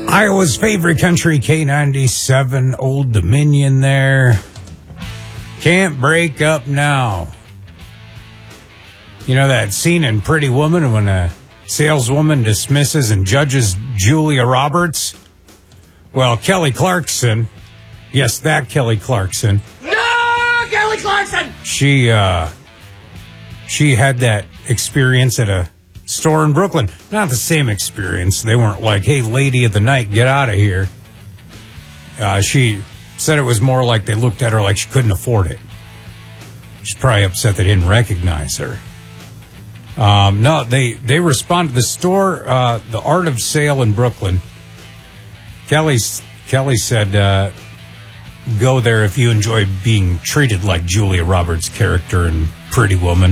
Iowa's favorite country, K97, Old Dominion there. Can't break up now. You know that scene in Pretty Woman when a saleswoman dismisses and judges Julia Roberts? Well, Kelly Clarkson, yes, that Kelly Clarkson. No, Kelly Clarkson! She had that experience at a store in Brooklyn. Not the same experience. They weren't like, hey, lady of the night, get out of here. She said it was more like they looked at her like she couldn't afford it. She's probably upset they didn't recognize her. No, they responded. The store, the Art of Sale in Brooklyn. Kelly said, go there if you enjoy being treated like Julia Roberts' character in Pretty Woman.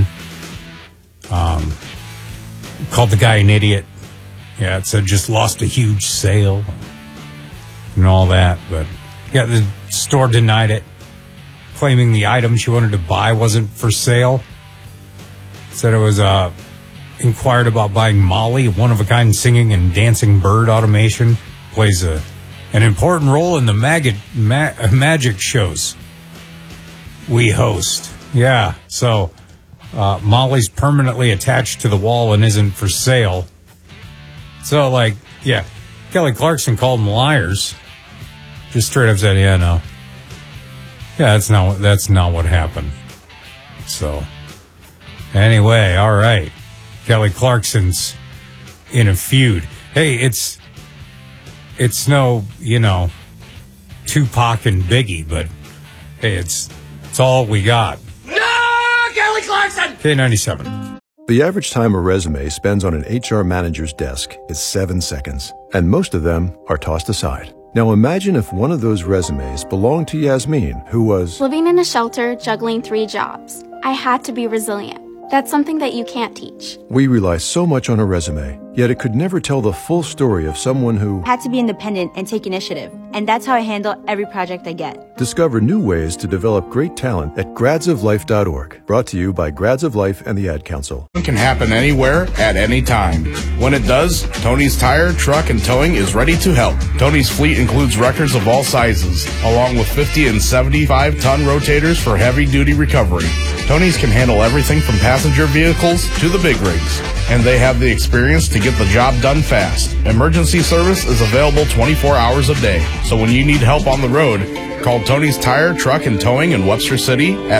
Called the guy an idiot. Yeah, it said just lost a huge sale and all that. But yeah, the store denied it, claiming the item she wanted to buy wasn't for sale. Said it was inquired about buying Molly, one-of-a-kind singing and dancing bird automation. Plays an important role in the magic shows we host. Yeah, so Molly's permanently attached to the wall and isn't for sale. So, like, yeah, Kelly Clarkson called them liars. Just straight up said, yeah, no. Yeah, that's not what happened. So, anyway, all right. Kelly Clarkson's in a feud. Hey, it's no, Tupac and Biggie, but hey, it's all we got. No, Kelly Clarkson! K97. The average time a resume spends on an HR manager's desk is 7 seconds, and most of them are tossed aside. Now imagine if one of those resumes belonged to Yasmin, who was living in a shelter, juggling 3 jobs. I had to be resilient. That's something that you can't teach. We rely so much on a resume, yet it could never tell the full story of someone who had to be independent and take initiative. And that's how I handle every project I get. Discover new ways to develop great talent at gradsoflife.org. Brought to you by Grads of Life and the Ad Council. It can happen anywhere, at any time. When it does, Tony's Tire, Truck, and Towing is ready to help. Tony's fleet includes wreckers of all sizes, along with 50 and 75-ton rotators for heavy-duty recovery. Tony's can handle everything from passenger vehicles to the big rigs, and they have the experience to get the job done fast. Emergency service is available 24 hours a day, so when you need help on the road, call Tony's Tire, Truck, and Towing in Webster City at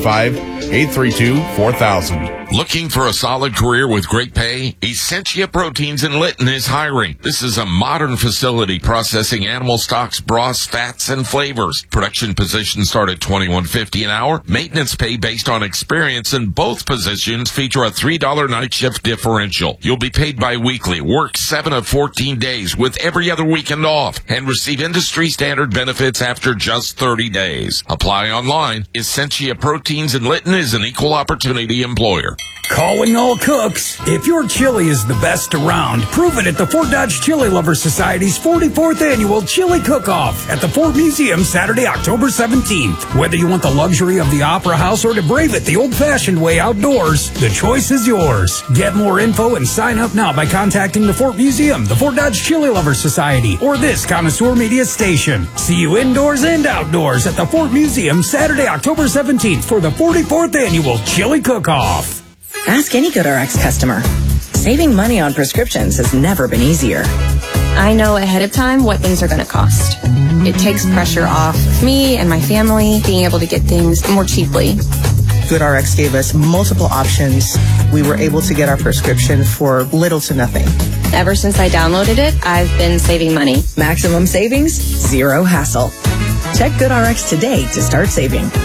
515-832-4000. Looking for a solid career with great pay? Essentia Proteins in Lytton is hiring. This is a modern facility processing animal stocks, broths, fats, and flavors. Production positions start at $21.50 an hour. Maintenance pay based on experience, and both positions feature a $3 night shift differential. You'll be paid bi-weekly, work 7 of 14 days with every other weekend off, and receive industry standard benefits after just 30 days. Apply online. Essentia Proteins in Lytton is an equal opportunity employer. Calling all cooks. If your chili is the best around, prove it at the Fort Dodge Chili Lovers Society's 44th Annual Chili Cook-Off at the Fort Museum Saturday, October 17th. Whether you want the luxury of the Opera House or to brave it the old-fashioned way outdoors, the choice is yours. Get more info and sign up now by contacting the Fort Museum, the Fort Dodge Chili Lovers Society, or this connoisseur media station. See you indoors and outdoors at the Fort Museum Saturday, October 17th for the 44th Annual Chili Cook-Off. Ask any GoodRx customer. Saving money on prescriptions has never been easier. I know ahead of time what things are going to cost. It takes pressure off me and my family being able to get things more cheaply. GoodRx gave us multiple options. We were able to get our prescription for little to nothing. Ever since I downloaded it, I've been saving money. Maximum savings, zero hassle. Check GoodRx today to start saving.